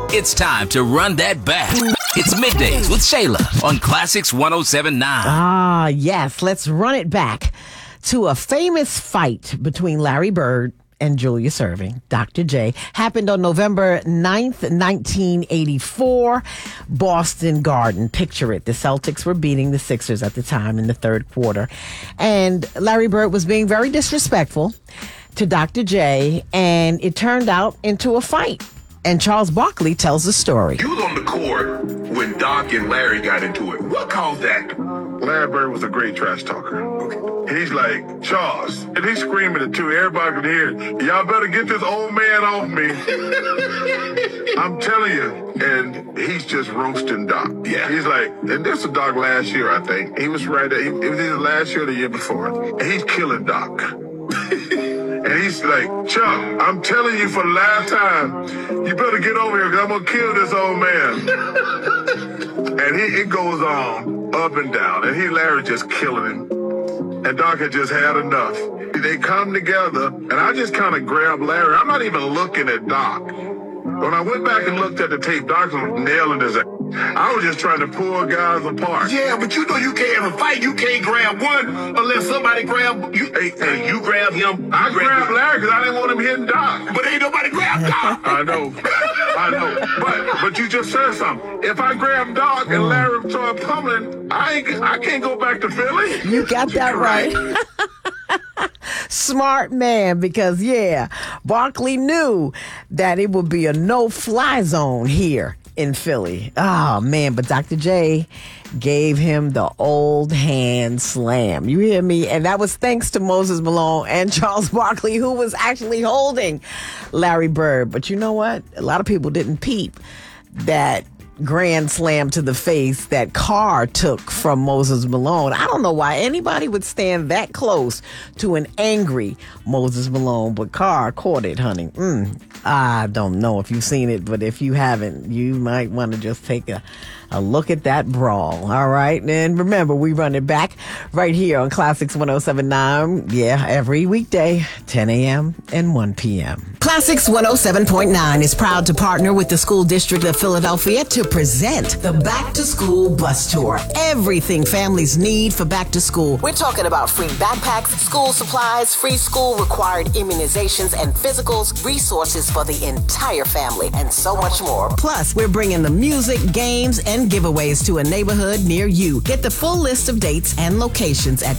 It's time to run that back. It's Middays with Shayla on Classics 107.9. Ah, yes. Let's run it back to a famous fight between Larry Bird and Julius Erving. Dr. J happened on November 9th, 1984, Boston Garden. Picture it. The Celtics were beating the Sixers at the time in the third quarter. And Larry Bird was being very disrespectful to Dr. J, and it turned out into a fight. And Charles Barkley tells the story. You was on the court when Doc and Larry got into it. What caused that? Larry Bird was a great trash talker. Okay. He's like, Charles, and he's screaming it too. Everybody can hear it. Y'all better get this old man off me. I'm telling you. And he's just roasting Doc. Yeah. He's like, and this was Doc last year, I think. He was right there. It was either last year or the year before. And he's killing Doc. And he's like, Chuck, I'm telling you for the last time, you better get over here because I'm going to kill this old man. And it goes on up and down. And Larry just killing him. And Doc had just had enough. They come together, and I just kind of grabbed Larry. I'm not even looking at Doc. When I went back and looked at the tape, Doc was nailing his ass. I was just trying to pull guys apart. Yeah, but you know you can't have a fight. You can't grab one unless somebody grab you. Hey, you grab him. I grabbed Larry because I didn't want him hitting Doc. But ain't nobody grabbed Doc. I know. But you just said something. If I grab Doc and Larry start pummeling, I can't go back to Philly. You got that right. Smart man, because, Barkley knew that it would be a no-fly zone here in Philly. Oh, man, but Dr. J gave him the old hand slam. You hear me? And that was thanks to Moses Malone and Charles Barkley, who was actually holding Larry Bird. But you know what? A lot of people didn't peep that grand slam to the face that Carr took from Moses Malone. I don't know why anybody would stand that close to an angry Moses Malone, but Carr caught it, honey. I don't know if you've seen it, but if you haven't, you might want to just take a look at that brawl. All right. And remember, we run it back right here on Classics 107.9. Yeah, every weekday, 10 a.m. and 1 p.m. Classics 107.9 is proud to partner with the School District of Philadelphia to present the Back to School Bus Tour. Everything families need for back to school. We're talking about free backpacks, school supplies, free school required immunizations and physicals, resources for the entire family, and so much more. Plus, we're bringing the music, games, and giveaways to a neighborhood near you. Get the full list of dates and locations at